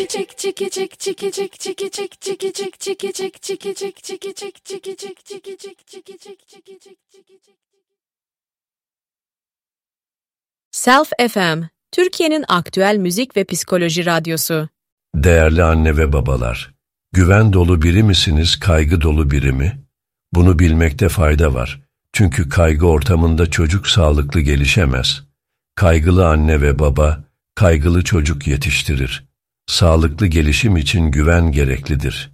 Self FM, Türkiye'nin aktüel müzik ve psikoloji radyosu. Değerli anne ve babalar, güven dolu biri misiniz, kaygı dolu biri mi? Bunu bilmekte fayda var. Çünkü kaygı ortamında çocuk sağlıklı gelişemez. Kaygılı anne ve baba, kaygılı çocuk yetiştirir. Sağlıklı gelişim için güven gereklidir.